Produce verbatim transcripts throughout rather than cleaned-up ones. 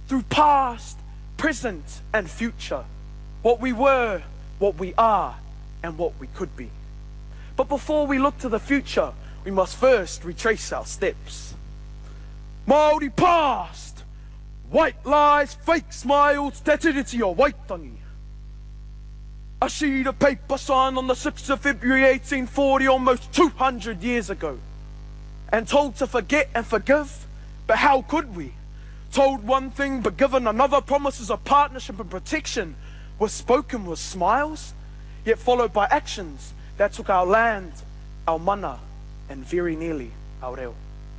through past, present, and future. What we were, what we are, and what we could be. But before we look to the future, we must first retrace our steps. Māori past, white lies, fake smiles, te tiriti o Waitangi. A sheet of paper signed on the sixth of February eighteen forty, almost two hundred years ago. And told to forget and forgive, but how could we? Told one thing, but given another, promises of partnership and protection were spoken with smiles, yet followed by actions that took our land, our mana, and very nearly our reo.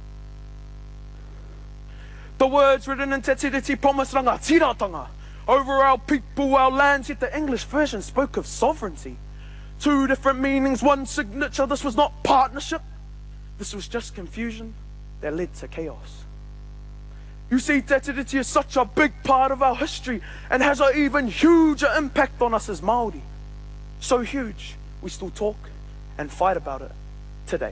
The words written in Te Tiriti promised rangatiratanga over our people, our lands, yet the English version spoke of sovereignty. Two different meanings, one signature. This was not partnership. This was just confusion that led to chaos. You see, Te Tiriti is such a big part of our history and has an even huger impact on us as Māori. So huge, we still talk and fight about it today.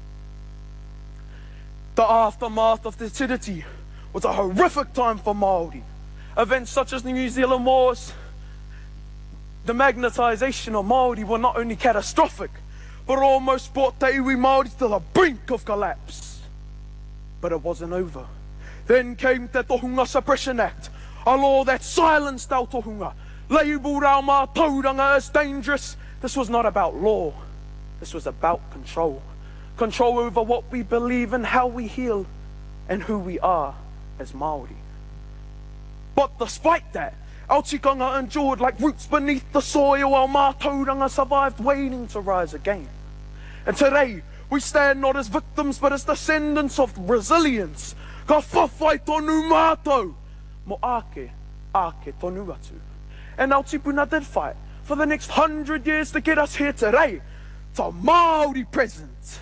The aftermath of Te Tiriti was a horrific time for Māori. Events such as the New Zealand Wars, the magnetisation of Māori were not only catastrophic, but almost brought Te iwi Māori to the brink of collapse. But it wasn't over. Then came the Tohunga Suppression Act, a law that silenced our tohunga, labelled our mātauranga as dangerous. This was not about law. This was about control. Control over what we believe and how we heal and who we are as Māori. But despite that, our tikanga endured like roots beneath the soil. Our mātauranga survived, waiting to rise again. And today, we stand not as victims, but as descendants of resilience. Ka whawhai tonu mātou, mo ake, ake tonu atu. And our tipuna did fight for the next hundred years to get us here today, to Māori present.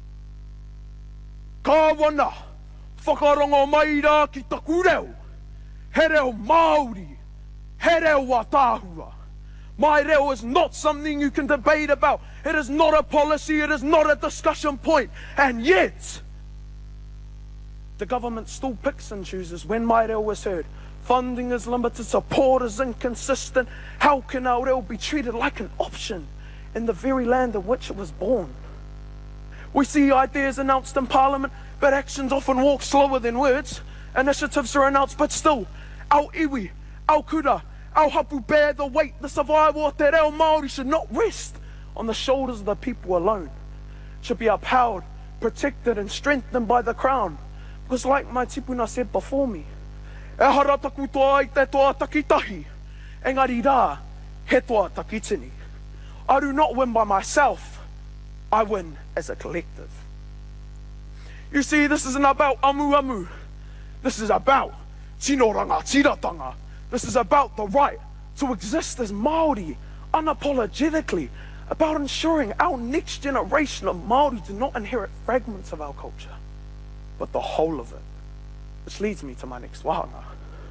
Ka wana, whakarongo mai rā ki taku reo. He reo Māori, he reo wa tāhua. My reo is not something you can debate about. It is not a policy, it is not a discussion point. And yet, the government still picks and chooses when my reo is heard. Funding is limited, support is inconsistent. How can our reo be treated like an option in the very land in which it was born? We see ideas announced in Parliament, but actions often walk slower than words. Initiatives are announced, but still, our iwi, our kura, our hapu bear the weight. The survival of te reo Māori should not rest on the shoulders of the people alone. It should be upheld, protected and strengthened by the Crown. Because like my tipuna said before me, e hara taku toa i te toa takitahi, engari rā, he toa takitini. I do not win by myself, I win as a collective. You see, this isn't about amu amu. This is about tino rangatiratanga. This is about the right to exist as Māori unapologetically, about ensuring our next generation of Māori do not inherit fragments of our culture, but the whole of it. Which leads me to my next wahanga.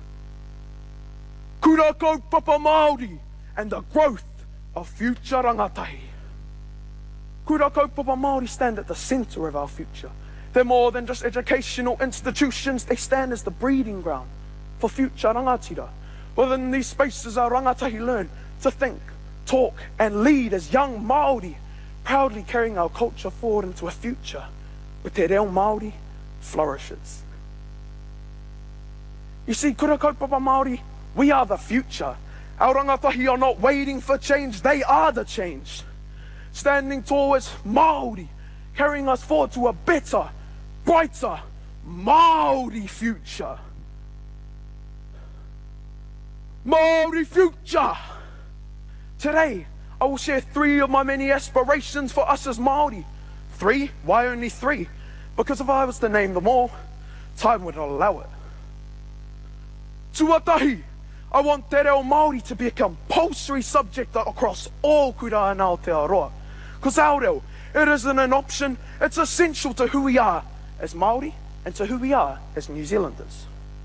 Kura kaupapa Māori and the growth of future rangatahi. Kura kaupapa Māori stand at the centre of our future. They're more than just educational institutions. They stand as the breeding ground for future rangatira. Within these spaces, our rangatahi learn to think, talk, and lead as young Māori, proudly carrying our culture forward into a future where te reo Māori flourishes. You see, kura kaupapa Māori, we are the future. Our rangatahi are not waiting for change, they are the change. Standing tall as Māori, carrying us forward to a better, brighter Māori future. Māori future! Today, I will share three of my many aspirations for us as Māori. Three? Why only three? Because if I was to name them all, time wouldn't allow it. Tuatahi, I want te reo Māori to be a compulsory subject across all kura and Aotearoa. Because our reo, it isn't an option, it's essential to who we are as Māori and to who we are as New Zealanders.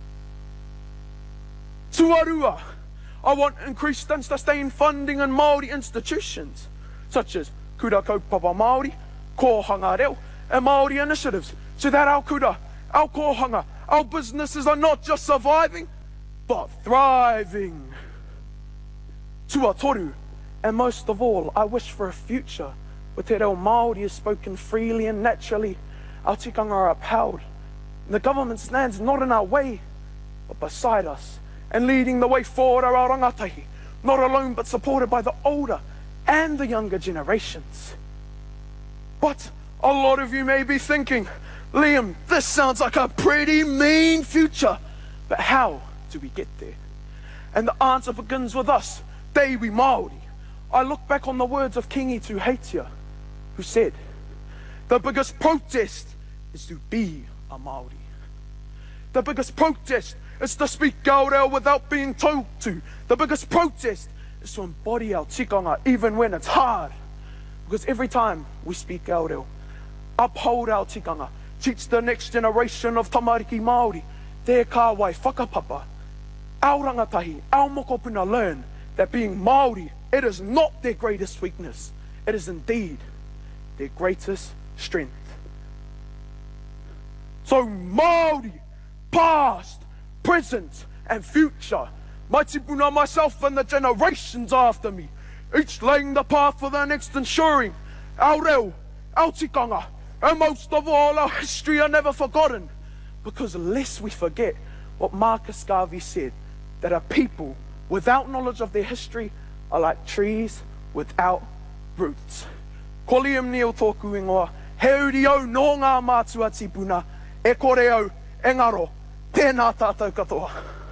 Tuarua, I want increased and sustained funding in Māori institutions, such as Kura Kaupapa Māori, Kohanga Reo, and Māori initiatives, so that our kura, our kohanga, our businesses are not just surviving, but thriving. Tuatoru, and most of all, I wish for a future where te reo Māori is spoken freely and naturally, our tikanga are upheld, and the government stands not in our way, but beside us, and leading the way forward are our rangatahi, not alone but supported by the older and the younger generations. But a lot of you may be thinking, Liam, this sounds like a pretty mean future, but how do we get there? And the answer begins with us, Te iwi Māori. I look back on the words of Kingi Tuheitia, who said, the biggest protest is to be a Māori. The biggest protest is to speak our reo without being told to. The biggest protest is to embody our tikanga even when it's hard. Because every time we speak our reo, uphold our tikanga, teach the next generation of tamariki Māori, te kāwai whakapapa, our rangatahi, our mokopuna learn that being Māori, it is not their greatest weakness. It is indeed their greatest strength. So Māori, past, present, and future, my tipuna, myself, and the generations after me, each laying the path for the next, ensuring our reo, our tikanga, and most of all, our history are never forgotten. Because lest we forget what Marcus Garvey said, that a people without knowledge of their history are like trees without roots. Ko Liam Neil tōku ingoa, he uri au nō ngā mātua tipuna, e kore au, engaro, tēnā tātou katoa.